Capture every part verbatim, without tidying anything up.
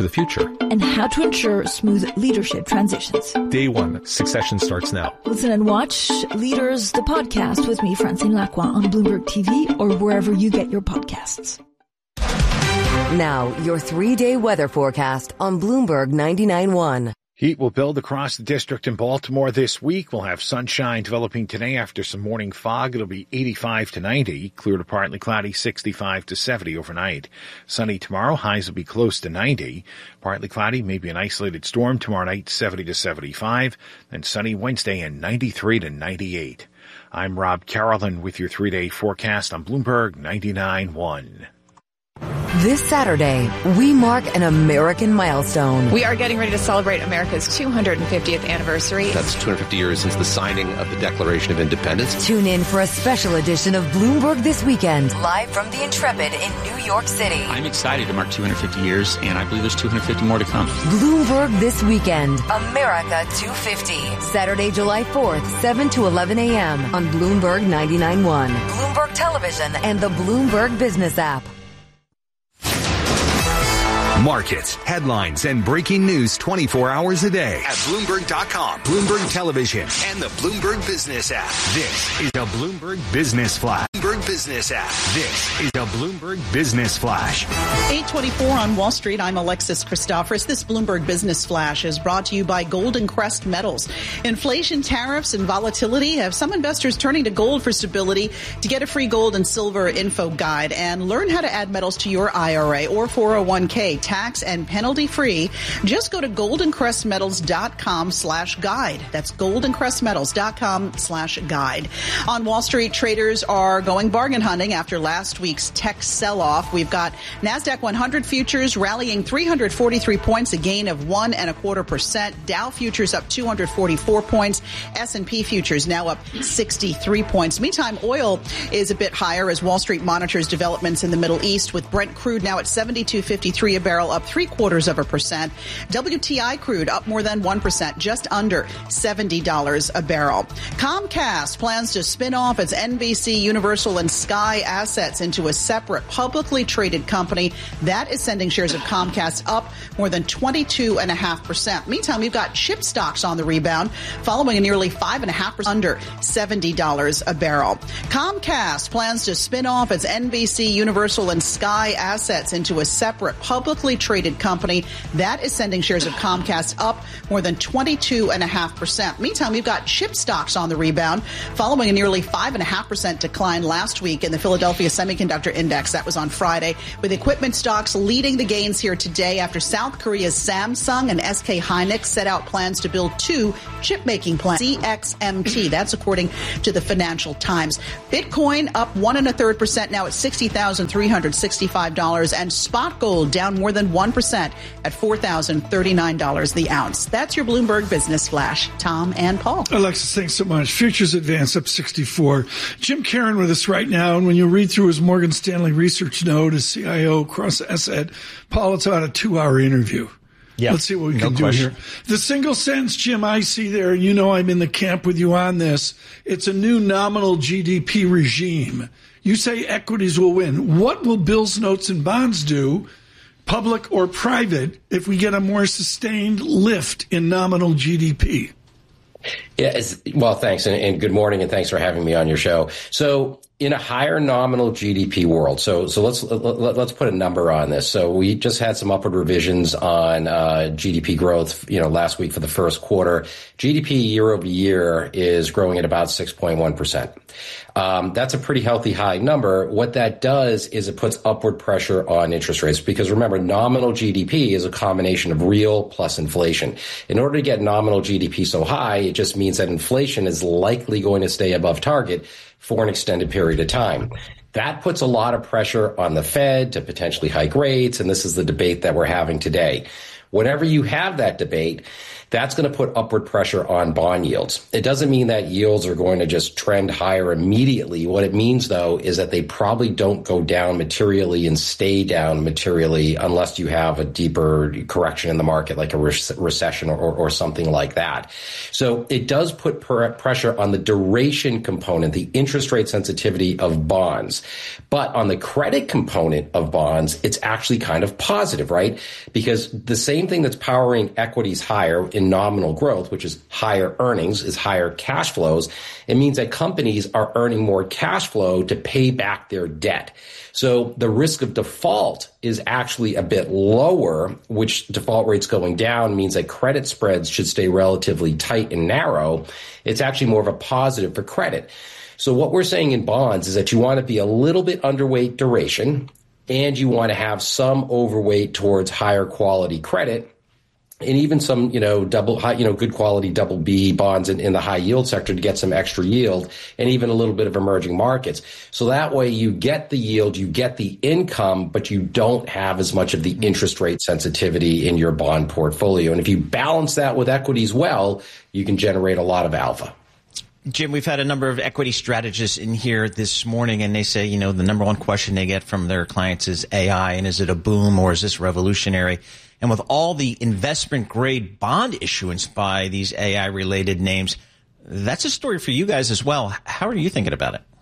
to the future. And how to ensure smooth leadership transitions. Day one, succession starts now. Listen and watch Leaders, the podcast with me, Francine Lacroix, on Bloomberg T V or wherever you get your podcasts. Now, your three-day weather forecast on Bloomberg ninety-nine point one. Heat will build across the district in Baltimore this week. We'll have sunshine developing today after some morning fog. It'll be eighty-five to ninety, clear to partly cloudy, sixty-five to seventy overnight. Sunny tomorrow, highs will be close to ninety. Partly cloudy, maybe an isolated storm tomorrow night, seventy to seventy-five. Then sunny Wednesday and ninety-three to ninety-eight. I'm Rob Carolyn with your three-day forecast on Bloomberg ninety-nine point one. This Saturday, we mark an American milestone. We are getting ready to celebrate America's two hundred fiftieth anniversary. That's two hundred fifty years since the signing of the Declaration of Independence. Tune in for a special edition of Bloomberg This Weekend, live from the Intrepid in New York City. I'm excited to mark two hundred fifty years, and I believe there's two hundred fifty more to come. Bloomberg This Weekend, America two fifty. Saturday, July fourth, seven to eleven a.m. on Bloomberg ninety-nine point one, Bloomberg Television, and the Bloomberg Business app. Markets, headlines, and breaking news twenty-four hours a day at Bloomberg dot com, Bloomberg Television, and the Bloomberg Business app. This is a Bloomberg Business Flash. Bloomberg Business app. This is a Bloomberg Business Flash. eight twenty-four on Wall Street. I'm Alexis Christoforous. This Bloomberg Business Flash is brought to you by Golden Crest Metals. Inflation, tariffs, and volatility have some investors turning to gold for stability. To get a free gold and silver info guide and learn how to add metals to your I R A or four oh one k, tax and penalty free, just go to goldencrestmetals.com slash guide. That's goldencrestmetals.com slash guide. On Wall Street, traders are going bargain hunting after last week's tech sell-off. We've got NASDAQ one hundred futures rallying three hundred forty-three points, a gain of one and a quarter percent. Dow futures up two hundred forty-four points. S and P futures now up sixty-three points. Meantime, oil is a bit higher as Wall Street monitors developments in the Middle East, with Brent crude now at seventy-two fifty-three a barrel, up three quarters of a percent. W T I crude up more than one percent, just under seventy dollars a barrel. Comcast plans to spin off its N B C, Universal, and Sky assets into a separate publicly traded company. That is sending shares of Comcast up more than twenty-two point five percent. Meantime, we've got chip stocks on the rebound, following a nearly five point five percent under seventy dollars a barrel. Comcast plans to spin off its N B C, Universal, and Sky assets into a separate publicly traded company. That is sending shares of Comcast up more than twenty-two point five percent. Meantime, we've got chip stocks on the rebound, following a nearly five point five percent decline last week in the Philadelphia Semiconductor Index. That was on Friday, with equipment stocks leading the gains here today after South Korea's Samsung and S K Hynix set out plans to build two chip-making plants, C X M T. That's according to the Financial Times. Bitcoin up one and a third percent, now at sixty thousand three hundred sixty-five dollars, and spot gold down more than one percent at four thousand thirty-nine dollars the ounce. That's your Bloomberg Business Flash. Tom and Paul. Alexis, thanks so much. Futures advance up sixty-four. Jim Caron with us right now, and when you read through his Morgan Stanley research note as C I O across Asset, Paul, it's about a two-hour interview. Yeah. Let's see what we can no do question. Here. The single sentence, Jim, I see there, you know I'm in the camp with you on this. It's a new nominal G D P regime. You say equities will win. What will bills, notes, and bonds do, public or private, if we get a more sustained lift in nominal G D P? Yeah, it's, well, thanks, and, and good morning, and thanks for having me on your show. So, in a higher nominal G D P world, so so let's let, let's put a number on this. So we just had some upward revisions on uh, G D P growth, you know, last week for the first quarter. G D P year over year is growing at about six point one percent. Um, that's a pretty healthy high number. What that does is it puts upward pressure on interest rates, because remember, nominal G D P is a combination of real plus inflation. In order to get nominal G D P so high, it just means that inflation is likely going to stay above target for an extended period of time. That puts a lot of pressure on the Fed to potentially hike rates, and this is the debate that we're having today. Whenever you have that debate, that's going to put upward pressure on bond yields. It doesn't mean that yields are going to just trend higher immediately. What it means, though, is that they probably don't go down materially and stay down materially unless you have a deeper correction in the market, like a re- recession or, or, or something like that. So it does put per- pressure on the duration component, the interest rate sensitivity of bonds. But on the credit component of bonds, it's actually kind of positive, right? Because the same thing that's powering equities higher in nominal growth, which is higher earnings, is higher cash flows. It means that companies are earning more cash flow to pay back their debt. So the risk of default is actually a bit lower, which default rates going down means that credit spreads should stay relatively tight and narrow. It's actually more of a positive for credit. So what we're saying in bonds is that you want to be a little bit underweight duration, and you want to have some overweight towards higher quality credit, and even some, you know, double high, you know, good quality double B bonds in, in the high yield sector to get some extra yield, and even a little bit of emerging markets. So that way you get the yield, you get the income, but you don't have as much of the interest rate sensitivity in your bond portfolio. And if you balance that with equities well, you can generate a lot of alpha. Jim, we've had a number of equity strategists in here this morning, and they say, you know, the number one question they get from their clients is A I, and is it a boom or is this revolutionary? And with all the investment grade bond issuance by these A I related names, that's a story for you guys as well. How are you thinking about it?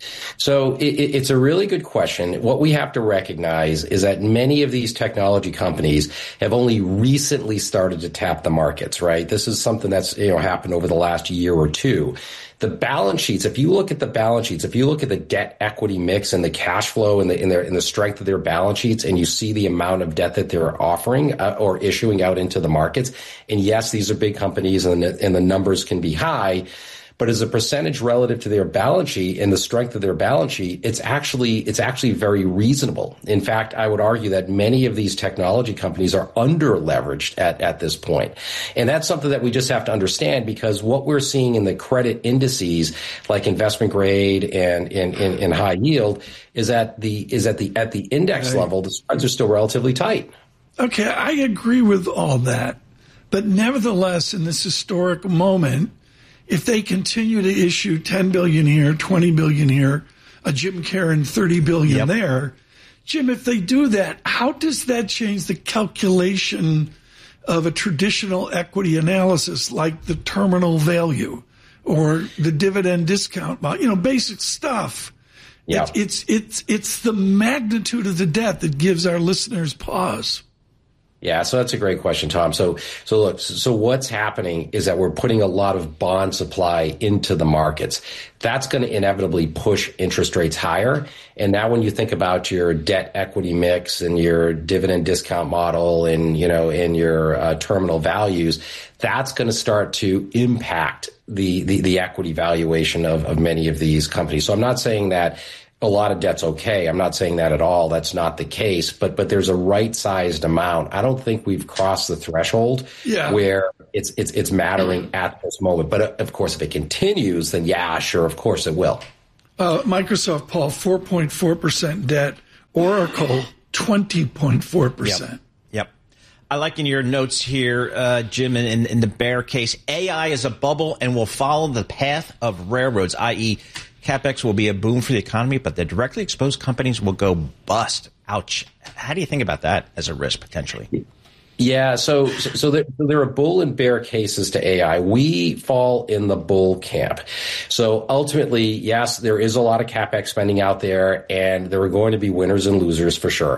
So it, it's a really good question. What we have to recognize is that many of these technology companies have only recently started to tap the markets, right? This is something that's, you know, happened over the last year or two. The balance sheets, if you look at the balance sheets, if you look at the debt equity mix and the cash flow and the, in their, in the strength of their balance sheets, and you see the amount of debt that they're offering uh, or issuing out into the markets, and yes, these are big companies and the, and the numbers can be high, but as a percentage relative to their balance sheet and the strength of their balance sheet, it's actually it's actually very reasonable. In fact, I would argue that many of these technology companies are under leveraged at, at this point. And that's something that we just have to understand, because what we're seeing in the credit indices, like investment grade and in, in, in high yield, is at the is at the at the index right. level, the spreads are still relatively tight. Okay, I agree with all that. But nevertheless, in this historic moment, if they continue to issue ten billion here, twenty billion here, a Jim Karen thirty billion yep. there, Jim, if they do that, how does that change the calculation of a traditional equity analysis like the terminal value or the dividend discount, you know, basic stuff? Yeah. It's, it's, it's, it's the magnitude of the debt that gives our listeners pause. Yeah, so that's a great question, Tom. So, so look, so what's happening is that we're putting a lot of bond supply into the markets. That's going to inevitably push interest rates higher. And now when you think about your debt equity mix and your dividend discount model and, you know, and your uh, terminal values, that's going to start to impact the, the, the equity valuation of, of many of these companies. So I'm not saying that a lot of debt's okay. I'm not saying that at all. That's not the case. But but there's a right-sized amount. I don't think we've crossed the threshold yeah. where it's it's it's mattering at this moment. But uh, of course, if it continues, then yeah, sure, of course it will. Uh, Microsoft, Paul, four point four percent debt. Oracle, twenty point four percent. Yep. yep. I like in your notes here, uh, Jim, in, in the bear case, A I is a bubble and will follow the path of railroads, that is, CapEx will be a boom for the economy, but the directly exposed companies will go bust. Ouch. How do you think about that as a risk potentially? Yeah, so so there, there are bull and bear cases to A I. We fall in the bull camp. So ultimately, yes, there is a lot of CapEx spending out there, and there are going to be winners and losers for sure.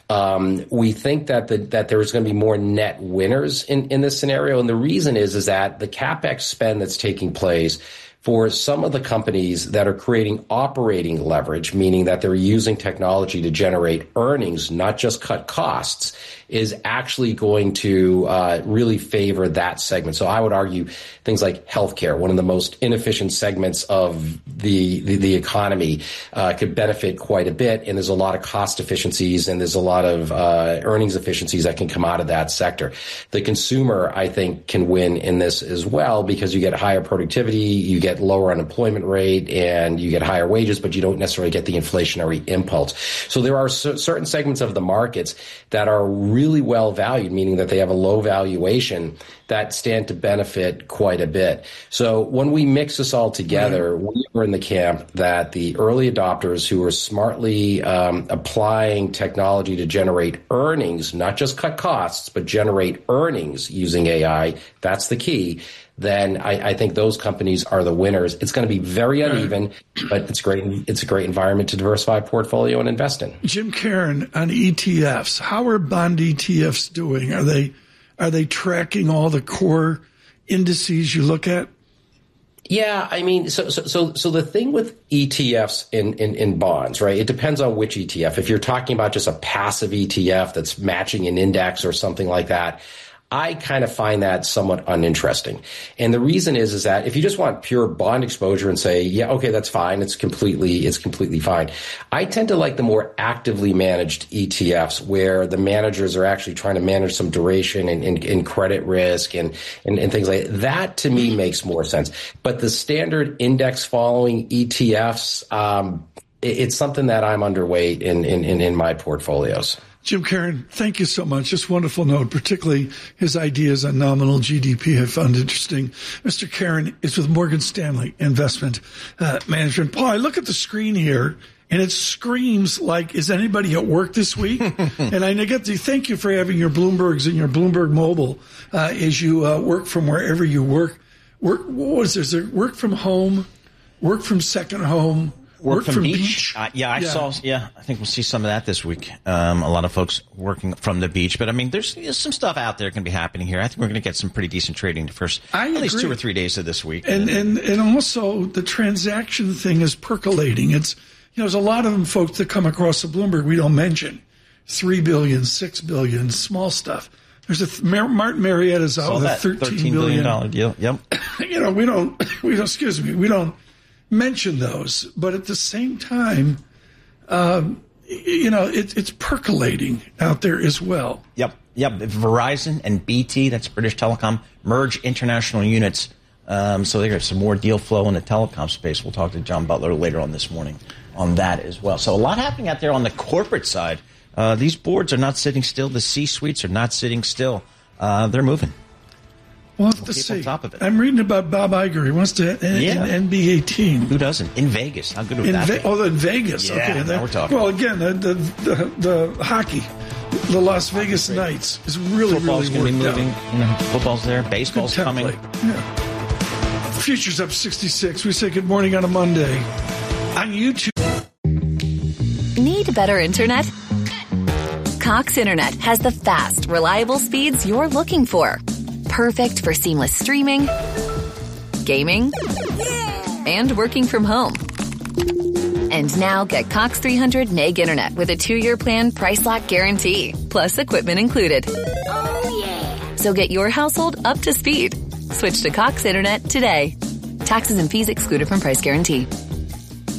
Um, we think that the, that there's going to be more net winners in, in this scenario, and the reason is is that the CapEx spend that's taking place for some of the companies that are creating operating leverage, meaning that they're using technology to generate earnings, not just cut costs, is actually going to uh, really favor that segment. So I would argue things like healthcare, one of the most inefficient segments of the the, the economy, uh, could benefit quite a bit. And there's a lot of cost efficiencies and there's a lot of uh, earnings efficiencies that can come out of that sector. The consumer, I think, can win in this as well because you get higher productivity, you get get lower unemployment rate and you get higher wages, but you don't necessarily get the inflationary impulse. So there are c- certain segments of the markets that are really well valued, meaning that they have a low valuation, that stand to benefit quite a bit. So when we mix this all together, we are in the camp that the early adopters who are smartly um, applying technology to generate earnings, not just cut costs, but generate earnings using A I, that's the key, then I, I think those companies are the winners. It's going to be very uneven, but it's great. It's a great environment to diversify a portfolio and invest in. Jim Caron, on E T Fs, how are bond E T Fs doing? Are they are they tracking all the core indices you look at? Yeah, I mean, so so so, so the thing with E T Fs in, in, in bonds, right? It depends on which E T F. If you're talking about just a passive E T F that's matching an index or something like that, I kind of find that somewhat uninteresting. And the reason is, is that if you just want pure bond exposure and say, yeah, okay, that's fine. It's completely, it's completely fine. I tend to like the more actively managed E T Fs where the managers are actually trying to manage some duration and, and, and credit risk and, and, and things like that. That to me makes more sense. But the standard index following E T Fs, um, it, it's something that I'm underweight in, in, in, in my portfolios. Jim Caron, thank you so much. Just wonderful note, particularly his ideas on nominal G D P I found interesting. Mister Caron is with Morgan Stanley Investment uh, Management. Paul, I look at the screen here, and it screams like, is anybody at work this week? And I get to thank you for having your Bloombergs and your Bloomberg Mobile uh, as you uh, work from wherever you work. Work, what was this? Work from home, work from second home, Work, work from, from beach. beach. Uh, yeah, I yeah. saw. Yeah, I think we'll see some of that this week. Um, a lot of folks working from the beach, but I mean, there's, there's some stuff out there going to be happening here. I think we're going to get some pretty decent trading the first I at agree. least two or three days of this week. And, and and also the transaction thing is percolating. It's you know there's a lot of them folks that come across the Bloomberg we don't mention. Three billion, six billion, small stuff. There's a th- Martin Marietta's out with a thirteen billion dollar deal. Yep. You know we don't we don't excuse me we don't. mention those, but at the same time, um, you know, it, it's percolating out there as well. Yep, yep. Verizon and B T, that's British Telecom, merge international units. Um, so they got some more deal flow in the telecom space. We'll talk to John Butler later on this morning on that as well. So a lot happening out there on the corporate side. Uh, these boards are not sitting still. The C-suites are not sitting still. Uh, they're moving. We'll have we'll to keep see. on top of it. I'm reading about Bob Iger. He wants to end Yeah. an N B A team. Who doesn't? In Vegas. How good would In that Ve- be? oh, in Vegas. Yeah, okay, now that, we're talking. Well, again, the the, the, the hockey, the Las Vegas Knights is really, Football's really going to be worked moving. out. You know, football's there. Baseball's Good coming. template. Yeah. Futures up sixty-six. We say good morning on a Monday. On YouTube. Need better internet? Cox Internet has the fast, reliable speeds you're looking for. Perfect for seamless streaming, gaming, and working from home. And now get Cox three hundred meg internet with a two-year plan price lock guarantee, plus equipment included. Oh, yeah. So get your household up to speed. Switch to Cox Internet today. Taxes and fees excluded from price guarantee.